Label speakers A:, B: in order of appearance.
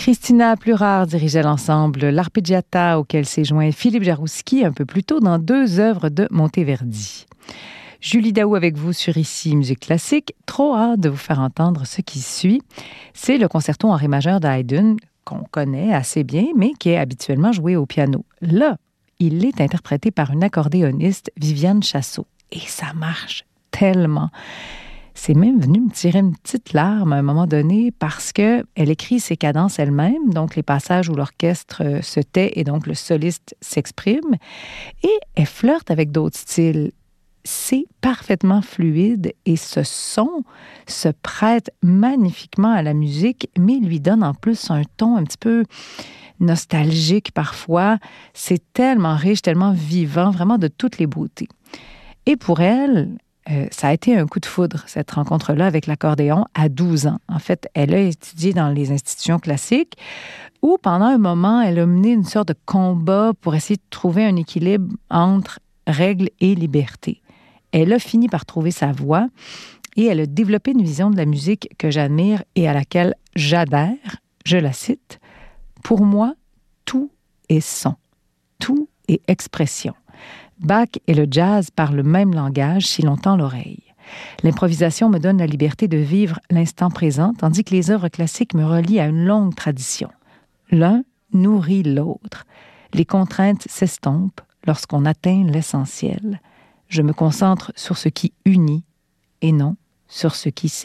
A: Christina Plurard dirigeait l'ensemble L'Arpeggiata auquel s'est joint Philippe Jarouski un peu plus tôt dans 2 œuvres de Monteverdi. Julie Daou avec vous sur Ici Musique Classique. Trop hâte de vous faire entendre ce qui suit. C'est le concerto en ré majeur d'Haydn qu'on connaît assez bien, mais qui est habituellement joué au piano. Là, il est interprété par une accordéoniste, Viviane Chassot. Et ça marche tellement. C'est même venu me tirer une petite larme à un moment donné parce qu'elle écrit ses cadences elle-même, donc les passages où l'orchestre se tait et donc le soliste s'exprime, et elle flirte avec d'autres styles. C'est parfaitement fluide et ce son se prête magnifiquement à la musique, mais lui donne en plus un ton un petit peu nostalgique parfois. C'est tellement riche, tellement vivant, vraiment de toutes les beautés. Et pour elle, ça a été un coup de foudre, cette rencontre-là avec l'accordéon à 12 ans. En fait, elle a étudié dans les institutions classiques où, pendant un moment, elle a mené une sorte de combat pour essayer de trouver un équilibre entre règles et liberté. Elle a fini par trouver sa voie et elle a développé une vision de la musique que j'admire et à laquelle j'adhère. Je la cite. « Pour moi, tout est son, tout est expression. Bach et le jazz parlent le même langage si l'on tend l'oreille. L'improvisation me donne la liberté de vivre l'instant présent, tandis que les œuvres classiques me relient à une longue tradition. L'un nourrit l'autre. Les contraintes s'estompent lorsqu'on atteint l'essentiel. Je me concentre sur ce qui unit et non sur ce qui sépare. »